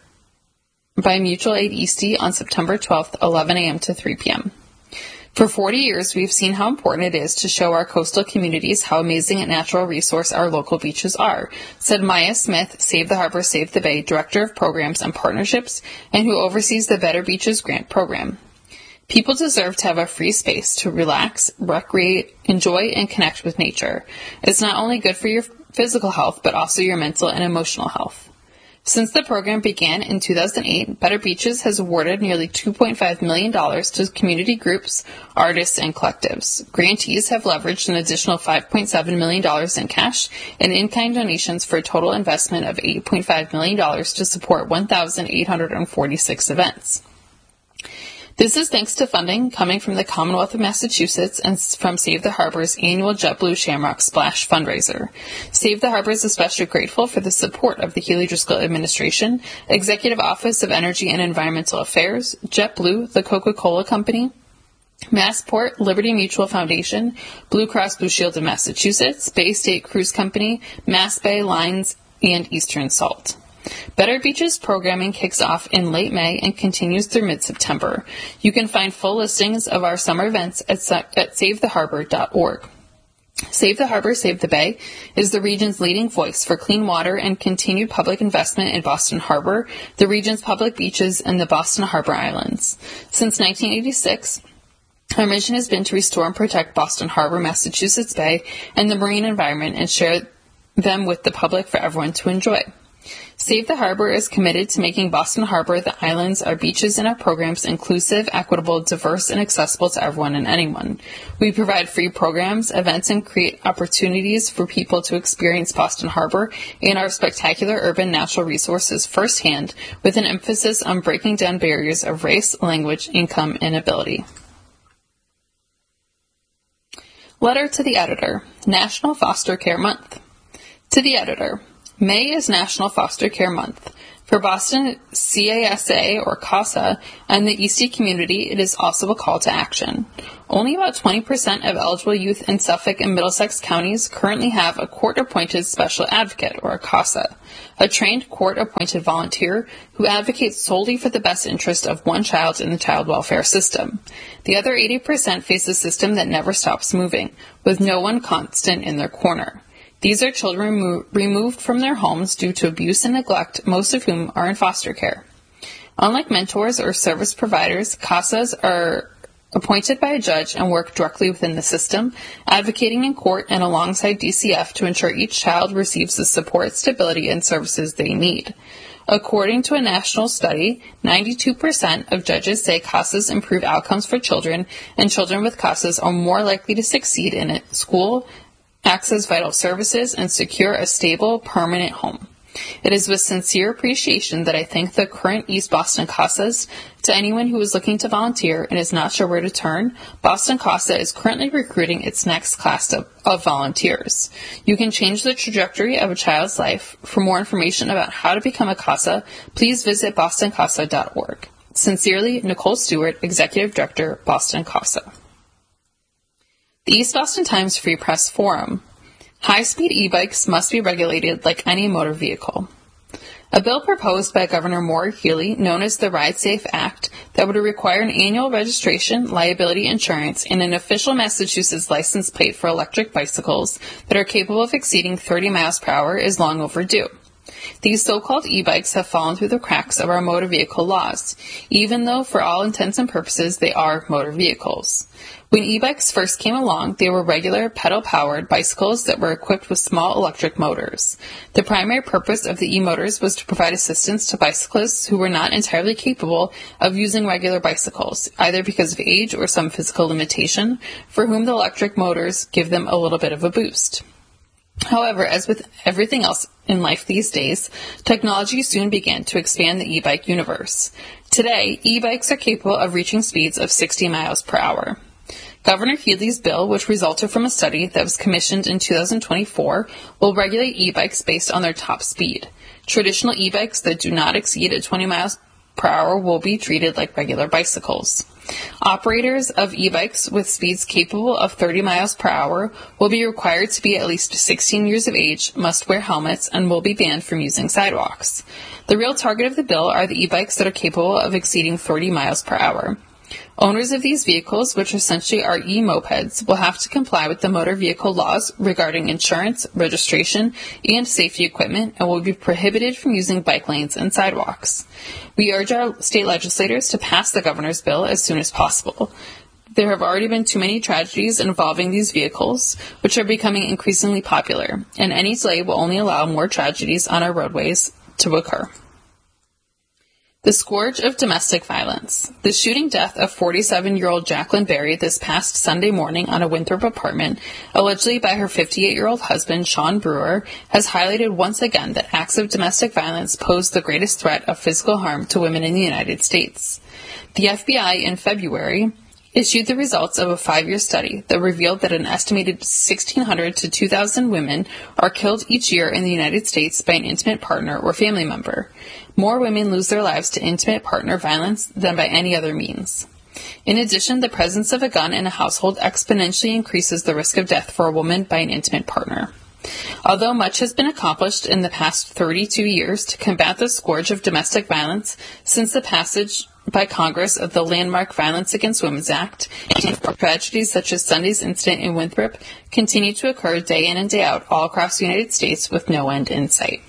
by Mutual Aid Eastie on September twelfth, eleven a.m. to three p.m. For forty years, we've seen how important it is to show our coastal communities how amazing a natural resource our local beaches are, said Maya Smith, Save the Harbor, Save the Bay, Director of Programs and Partnerships, and who oversees the Better Beaches Grant Program. People deserve to have a free space to relax, recreate, enjoy, and connect with nature. It's not only good for your physical health, but also your mental and emotional health. Since the program began in two thousand eight, Better Beaches has awarded nearly two point five million dollars to community groups, artists, and collectives. Grantees have leveraged an additional five point seven million dollars in cash and in-kind donations for a total investment of eight point five million dollars to support one thousand eight hundred forty-six events. This is thanks to funding coming from the Commonwealth of Massachusetts and from Save the Harbor's annual JetBlue Shamrock Splash fundraiser. Save the Harbor is especially grateful for the support of the Healy Driscoll administration, Executive Office of Energy and Environmental Affairs, JetBlue, the Coca-Cola Company, Massport, Liberty Mutual Foundation, Blue Cross Blue Shield of Massachusetts, Bay State Cruise Company, Mass Bay Lines, and Eastern Salt. Better Beaches programming kicks off in late May and continues through mid-September. You can find full listings of our summer events at, at save the harbor dot org. Save the Harbor, Save the Bay is the region's leading voice for clean water and continued public investment in Boston Harbor, the region's public beaches, and the Boston Harbor Islands. Since nineteen eighty-six, our mission has been to restore and protect Boston Harbor, Massachusetts Bay, and the marine environment and share them with the public for everyone to enjoy. Save the Harbor is committed to making Boston Harbor, the islands, our beaches, and our programs inclusive, equitable, diverse, and accessible to everyone and anyone. We provide free programs, events, and create opportunities for people to experience Boston Harbor and our spectacular urban natural resources firsthand, with an emphasis on breaking down barriers of race, language, income, and ability. Letter to the Editor. National Foster Care Month. To the Editor. May is National Foster Care Month. For Boston C A S A, or CASA, and the Eastie community, it is also a call to action. Only about twenty percent of eligible youth in Suffolk and Middlesex counties currently have a court-appointed special advocate, or a CASA, a trained court-appointed volunteer who advocates solely for the best interest of one child in the child welfare system. The other eighty percent face a system that never stops moving, with no one constant in their corner. These are children remo- removed from their homes due to abuse and neglect, most of whom are in foster care. Unlike mentors or service providers, CASAs are appointed by a judge and work directly within the system, advocating in court and alongside D C F to ensure each child receives the support, stability, and services they need. According to a national study, ninety-two percent of judges say CASAs improve outcomes for children, and children with CASAs are more likely to succeed in it, school, access vital services, and secure a stable, permanent home. It is with sincere appreciation that I thank the current East Boston CASAs. To anyone who is looking to volunteer and is not sure where to turn, Boston CASA is currently recruiting its next class of, of volunteers. You can change the trajectory of a child's life. For more information about how to become a CASA, please visit boston casa dot org. Sincerely, Nicole Stewart, Executive Director, Boston CASA. The East Boston Times Free Press Forum. High-speed e-bikes must be regulated like any motor vehicle. A bill proposed by Governor Maura Healey, known as the Ride Safe Act, that would require an annual registration, liability insurance, and an official Massachusetts license plate for electric bicycles that are capable of exceeding thirty miles per hour is long overdue. These so-called e-bikes have fallen through the cracks of our motor vehicle laws, even though for all intents and purposes they are motor vehicles. When e-bikes first came along, they were regular pedal-powered bicycles that were equipped with small electric motors. The primary purpose of the e-motors was to provide assistance to bicyclists who were not entirely capable of using regular bicycles, either because of age or some physical limitation, for whom the electric motors give them a little bit of a boost. However, as with everything else in life these days, technology soon began to expand the e-bike universe. Today, e-bikes are capable of reaching speeds of sixty miles per hour. Governor Healey's bill, which resulted from a study that was commissioned in two thousand twenty-four, will regulate e-bikes based on their top speed. Traditional e-bikes that do not exceed twenty miles per hour will be treated like regular bicycles. Operators of e-bikes with speeds capable of thirty miles per hour will be required to be at least sixteen years of age, must wear helmets, and will be banned from using sidewalks. The real target of the bill are the e-bikes that are capable of exceeding thirty miles per hour. Owners of these vehicles, which essentially are e-mopeds, will have to comply with the motor vehicle laws regarding insurance, registration, and safety equipment, and will be prohibited from using bike lanes and sidewalks. We urge our state legislators to pass the governor's bill as soon as possible. There have already been too many tragedies involving these vehicles, which are becoming increasingly popular, and any delay will only allow more tragedies on our roadways to occur. The scourge of domestic violence. The shooting death of forty-seven-year-old Jacqueline Berry this past Sunday morning on a Winthrop apartment, allegedly by her fifty-eight-year-old husband, Sean Brewer, has highlighted once again that acts of domestic violence pose the greatest threat of physical harm to women in the United States. The F B I in February issued the results of a five-year study that revealed that an estimated sixteen hundred to two thousand women are killed each year in the United States by an intimate partner or family member. More women lose their lives to intimate partner violence than by any other means. In addition, the presence of a gun in a household exponentially increases the risk of death for a woman by an intimate partner. Although much has been accomplished in the past thirty-two years to combat the scourge of domestic violence since the passage by Congress of the landmark Violence Against Women Act, tragedies such as Sunday's incident in Winthrop continue to occur day in and day out all across the United States with no end in sight.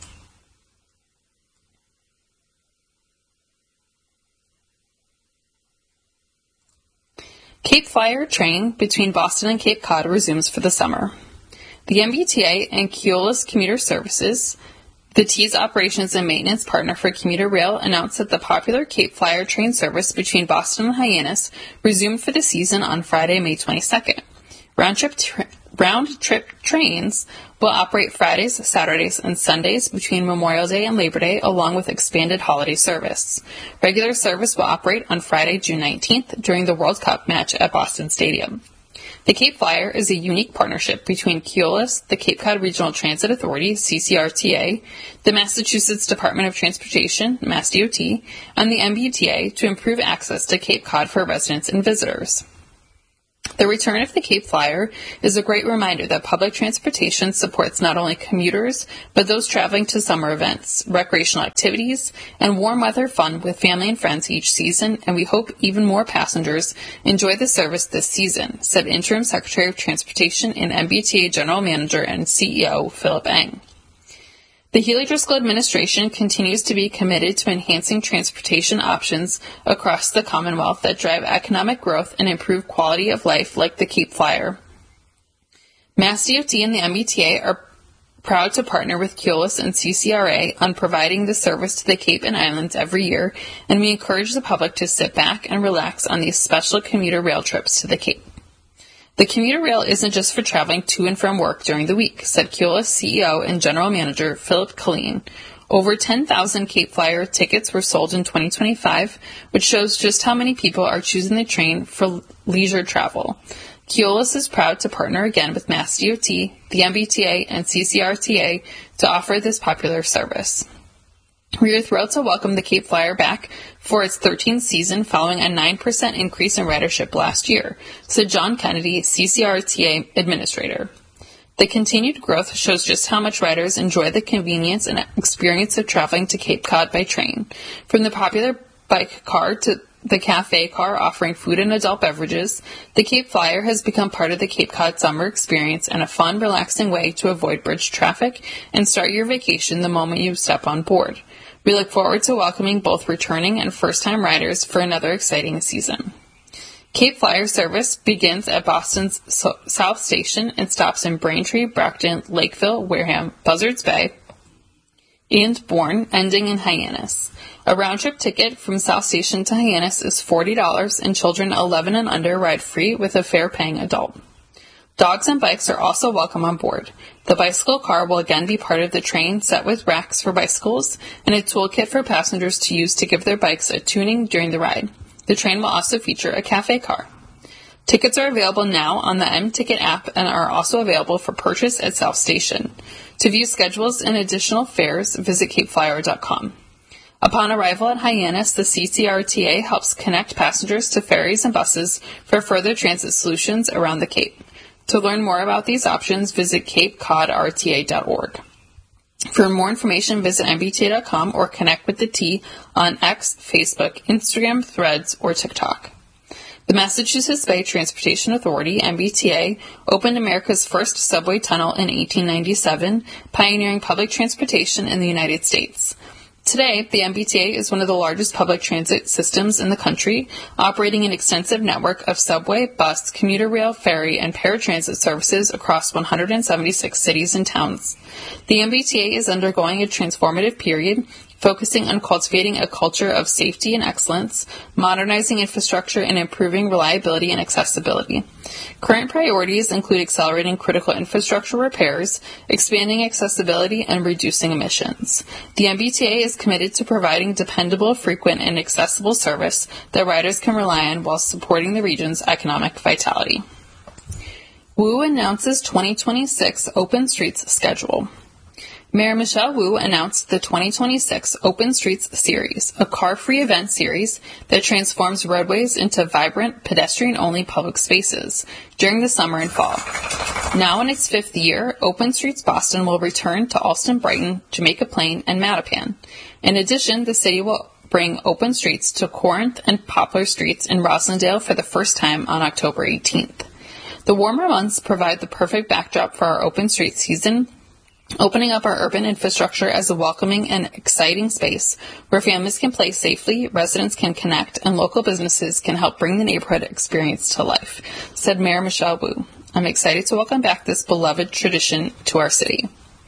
Cape Flyer train between Boston and Cape Cod resumes for the summer. The M B T A and Keolis Commuter Services, The T's operations and maintenance partner for commuter rail announced that the popular Cape Flyer train service between Boston and Hyannis resumed for the season on Friday, May twenty-second. Round-trip, tra- round-trip trains will operate Fridays, Saturdays, and Sundays between Memorial Day and Labor Day, along with expanded holiday service. Regular service will operate on Friday, June nineteenth, during the World Cup match at Boston Stadium. The Cape Flyer is a unique partnership between Keolis, the Cape Cod Regional Transit Authority, C C R T A, the Massachusetts Department of Transportation, MassDOT, and the M B T A to improve access to Cape Cod for residents and visitors. The return of the Cape Flyer is a great reminder that public transportation supports not only commuters, but those traveling to summer events, recreational activities, and warm weather fun with family and friends each season, and we hope even more passengers enjoy the service this season, said Interim Secretary of Transportation and M B T A General Manager and C E O Philip Eng. The Healy-Driscoll administration continues to be committed to enhancing transportation options across the Commonwealth that drive economic growth and improve quality of life, like the Cape Flyer. MassDOT and the M B T A are proud to partner with Keolis and C C R A on providing the service to the Cape and Islands every year, and we encourage the public to sit back and relax on these special commuter rail trips to the Cape. The commuter rail isn't just for traveling to and from work during the week, said Keolis C E O and General Manager Philip Killeen. Over ten thousand Cape Flyer tickets were sold in twenty twenty-five, which shows just how many people are choosing the train for leisure travel. Keolis is proud to partner again with MassDOT, the M B T A, and C C R T A to offer this popular service. We are thrilled to welcome the Cape Flyer back for its thirteenth season following a nine percent increase in ridership last year, said John Kennedy, C C R T A Administrator. The continued growth shows just how much riders enjoy the convenience and experience of traveling to Cape Cod by train. From the popular bike car to the cafe car offering food and adult beverages, the Cape Flyer has become part of the Cape Cod summer experience and a fun, relaxing way to avoid bridge traffic and start your vacation the moment you step on board. We look forward to welcoming both returning and first-time riders for another exciting season. Cape Flyer service begins at Boston's South Station and stops in Braintree, Brockton, Lakeville, Wareham, Buzzards Bay, and Bourne, ending in Hyannis. A round-trip ticket from South Station to Hyannis is forty dollars, and children eleven and under ride free with a fare-paying adult. Dogs and bikes are also welcome on board. The bicycle car will again be part of the train, set with racks for bicycles and a toolkit for passengers to use to give their bikes a tuning during the ride. The train will also feature a cafe car. Tickets are available now on the M-Ticket app and are also available for purchase at South Station. To view schedules and additional fares, visit cape flyer dot com. Upon arrival at Hyannis, the C C R T A helps connect passengers to ferries and buses for further transit solutions around the Cape. To learn more about these options, visit cape cod r t a dot org. For more information, visit m b t a dot com or connect with the T on X, Facebook, Instagram, Threads, or TikTok. The Massachusetts Bay Transportation Authority, M B T A, opened America's first subway tunnel in eighteen ninety-seven, pioneering public transportation in the United States. Today, the M B T A is one of the largest public transit systems in the country, operating an extensive network of subway, bus, commuter rail, ferry, and paratransit services across one hundred seventy-six cities and towns. The M B T A is undergoing a transformative period, focusing on cultivating a culture of safety and excellence, modernizing infrastructure, and improving reliability and accessibility. Current priorities include accelerating critical infrastructure repairs, expanding accessibility, and reducing emissions. The M B T A is committed to providing dependable, frequent, and accessible service that riders can rely on while supporting the region's economic vitality. W U announces twenty twenty-six Open Streets schedule. Mayor Michelle Wu announced the twenty twenty-six Open Streets Series, a car-free event series that transforms roadways into vibrant, pedestrian-only public spaces during the summer and fall. Now in its fifth year, Open Streets Boston will return to Allston, Brighton, Jamaica Plain, and Mattapan. In addition, the city will bring Open Streets to Corinth and Poplar Streets in Roslindale for the first time on October eighteenth. The warmer months provide the perfect backdrop for our Open Streets season, opening up our urban infrastructure as a welcoming and exciting space where families can play safely, residents can connect, and local businesses can help bring the neighborhood experience to life, said Mayor Michelle Wu. I'm excited to welcome back this beloved tradition to our city.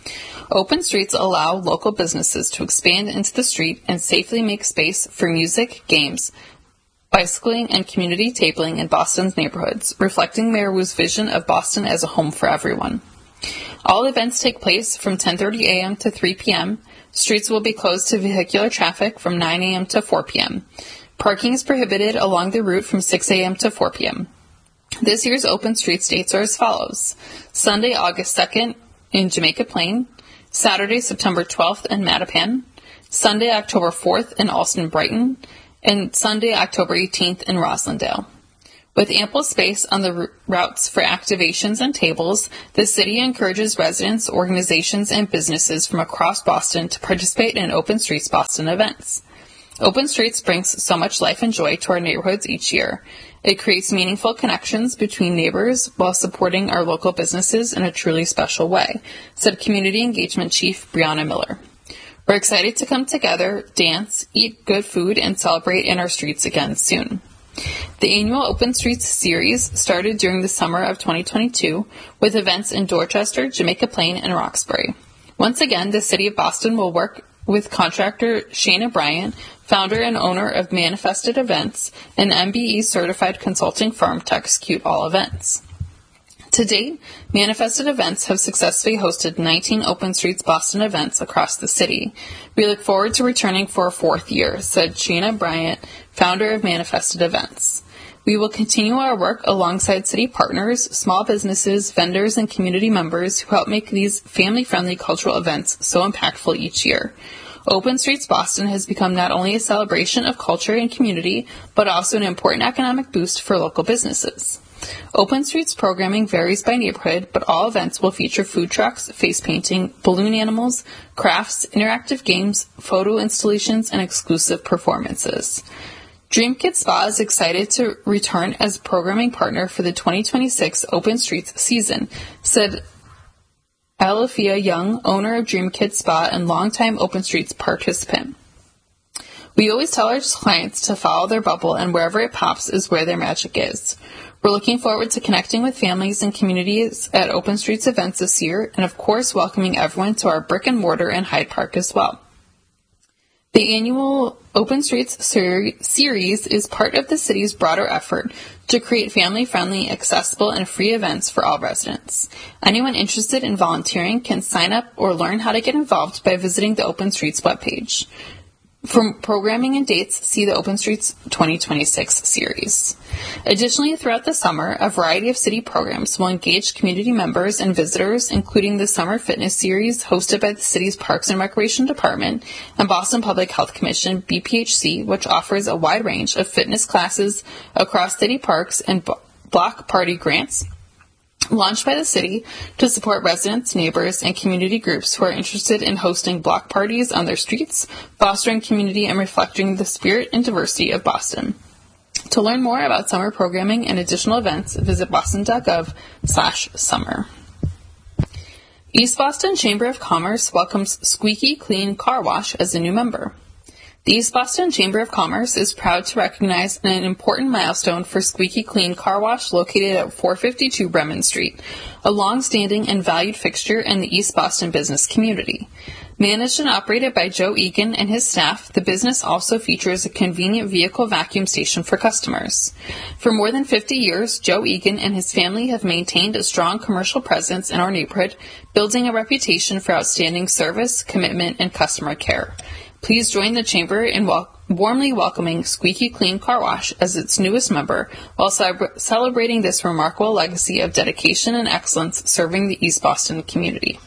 Open streets allow local businesses to expand into the street and safely make space for music, games, bicycling, and community tabling in Boston's neighborhoods, reflecting Mayor Wu's vision of Boston as a home for everyone. All events take place from ten thirty a.m. to three p.m. Streets will be closed to vehicular traffic from nine a.m. to four p.m. Parking is prohibited along the route from six a.m. to four p.m. This year's open streets dates are as follows: Sunday, August second in Jamaica Plain, Saturday, September twelfth in Mattapan, Sunday, October fourth in Alston Brighton, and Sunday, October eighteenth in Roslindale. With ample space on the r- routes for activations and tables, the city encourages residents, organizations, and businesses from across Boston to participate in Open Streets Boston events. Open Streets brings so much life and joy to our neighborhoods each year. It creates meaningful connections between neighbors while supporting our local businesses in a truly special way, said Community Engagement Chief Brianna Miller. We're excited to come together, dance, eat good food, and celebrate in our streets again soon. The annual Open Streets series started during the summer of twenty twenty-two with events in Dorchester, Jamaica Plain, and Roxbury. Once again, the City of Boston will work with contractor Shana Bryant, founder and owner of Manifested Events, an M B E-certified consulting firm, to execute all events. To date, Manifested Events have successfully hosted nineteen Open Streets Boston events across the city. We look forward to returning for a fourth year, said Shana Bryant, founder of Manifested Events. We will continue our work alongside city partners, small businesses, vendors, and community members who help make these family-friendly cultural events so impactful each year. Open Streets Boston has become not only a celebration of culture and community, but also an important economic boost for local businesses. Open Streets programming varies by neighborhood, but all events will feature food trucks, face painting, balloon animals, crafts, interactive games, photo installations, and exclusive performances. Dream Kid Spa is excited to return as programming partner for the twenty twenty-six Open Streets season, said Alafia Young, owner of Dream Kid Spa and longtime Open Streets participant. We always tell our clients to follow their bubble, and wherever it pops is where their magic is. We're looking forward to connecting with families and communities at Open Streets events this year, and of course welcoming everyone to our brick and mortar in Hyde Park as well. The annual Open Streets ser- series is part of the city's broader effort to create family-friendly, accessible, and free events for all residents. Anyone interested in volunteering can sign up or learn how to get involved by visiting the Open Streets webpage. For programming and dates, see the Open Streets twenty twenty-six series. Additionally, throughout the summer, a variety of city programs will engage community members and visitors, including the Summer Fitness Series hosted by the city's Parks and Recreation Department and Boston Public Health Commission, B P H C, which offers a wide range of fitness classes across city parks and b- block party grants, launched by the city to support residents, neighbors, and community groups who are interested in hosting block parties on their streets, fostering community and reflecting the spirit and diversity of Boston. To learn more about summer programming and additional events, visit boston.gov slash summer. East Boston Chamber of Commerce welcomes Squeaky Clean Car Wash as a new member. The East Boston Chamber of Commerce is proud to recognize an important milestone for Squeaky Clean Car Wash located at four fifty-two Bremen Street, a long-standing and valued fixture in the East Boston business community. Managed and operated by Joe Egan and his staff, the business also features a convenient vehicle vacuum station for customers. For more than fifty years, Joe Egan and his family have maintained a strong commercial presence in our neighborhood, building a reputation for outstanding service, commitment, and customer care. Please join the Chamber in wel- warmly welcoming Squeaky Clean Car Wash as its newest member while celebra- celebrating this remarkable legacy of dedication and excellence serving the East Boston community.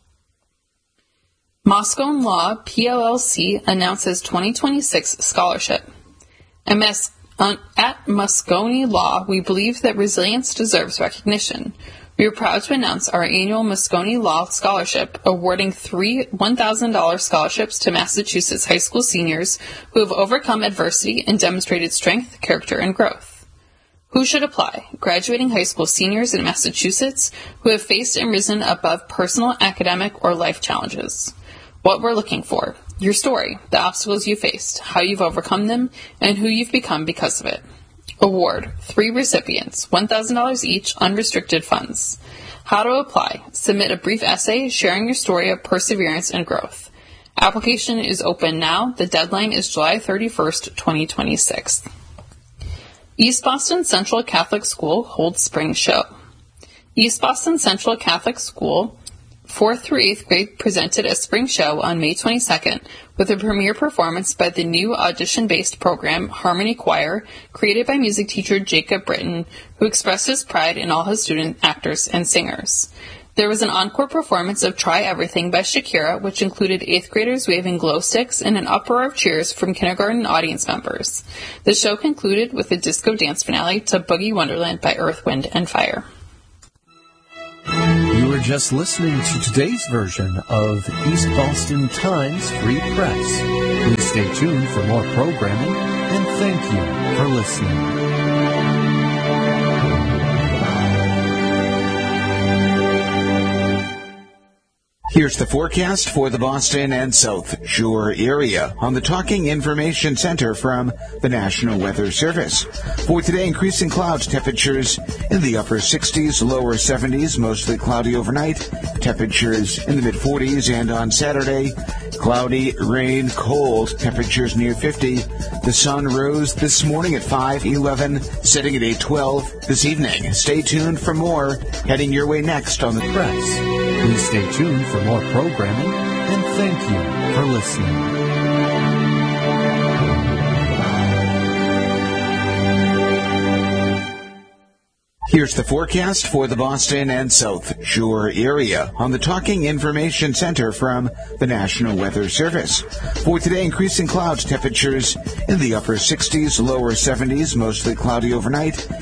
Moscone Law P L L C announces twenty twenty-six scholarship. At, Mas- uh, at Moscone Law, we believe that resilience deserves recognition. We are proud to announce our annual Moscone Law Scholarship, awarding three one thousand dollars scholarships to Massachusetts high school seniors who have overcome adversity and demonstrated strength, character, and growth. Who should apply? Graduating high school seniors in Massachusetts who have faced and risen above personal, academic, or life challenges. What we're looking for: your story, the obstacles you faced, how you've overcome them, and who you've become because of it. Award. Three recipients. one thousand dollars each, unrestricted funds. How to apply. Submit a brief essay sharing your story of perseverance and growth. Application is open now. The deadline is July thirty-first, twenty twenty-six. East Boston Central Catholic School holds spring show. East Boston Central Catholic School fourth through eighth grade presented a spring show on May twenty-second with a premiere performance by the new audition-based program Harmony Choir, created by music teacher Jacob Britton, who expressed his pride in all his student actors and singers. There was an encore performance of Try Everything by Shakira, which included eighth graders waving glow sticks and an uproar of cheers from kindergarten audience members. The show concluded with a disco dance finale to Boogie Wonderland by Earth, Wind, and Fire. You were just listening to today's version of East Boston Times Free Press. Please stay tuned for more programming, and thank you for listening. Here's the forecast for the Boston and South Shore area on the Talking Information Center from the National Weather Service. For today, increasing clouds, temperatures in the upper sixties, lower seventies, mostly cloudy overnight, temperatures in the mid-forties, and on Saturday, cloudy, rain, cold, temperatures near fifty. The sun rose this morning at five eleven, setting at eight twelve this evening. Stay tuned for more heading your way next on the Press. Please stay tuned for more programming, and thank you for listening. Here's the forecast for the Boston and South Shore area on the Talking Information Center from the National Weather Service. For today, increasing clouds, temperatures in the upper sixties, lower seventies, mostly cloudy overnight.